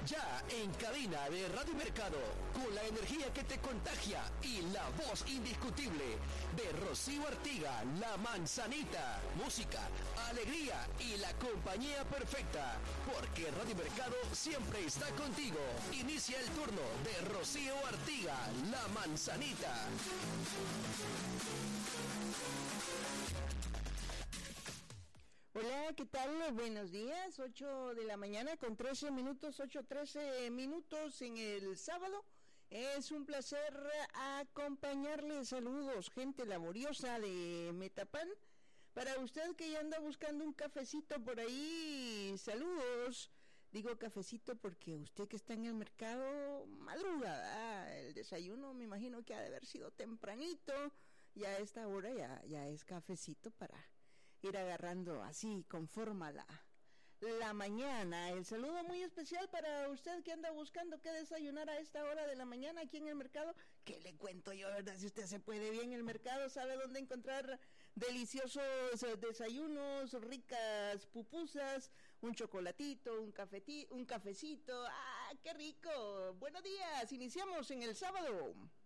Ya en cabina de Radio Mercado, con la energía que te contagia y la voz indiscutible de Rocío Artiga, La Manzanita. Música, alegría y la compañía perfecta, porque Radio Mercado siempre está contigo. Inicia el turno de Rocío Artiga, La Manzanita. Hola, ¿qué tal? Buenos días, 8 de la mañana con 13 minutos, 8:13 minutos en el sábado. Es un placer acompañarles. Saludos, gente laboriosa de Metapán. Para usted que ya anda buscando un cafecito por ahí, saludos. Digo cafecito porque usted que está en el mercado madruga, el desayuno me imagino que ha de haber sido tempranito. Ya a esta hora ya es cafecito para ir agarrando así con forma la mañana. El saludo muy especial para usted que anda buscando qué desayunar a esta hora de la mañana aquí en el mercado. ¿Qué le cuento yo, verdad? Si usted se puede bien en el mercado, sabe dónde encontrar deliciosos desayunos, ricas pupusas, un chocolatito, un cafecito. ¡Ah, qué rico! Buenos días, iniciamos en el sábado.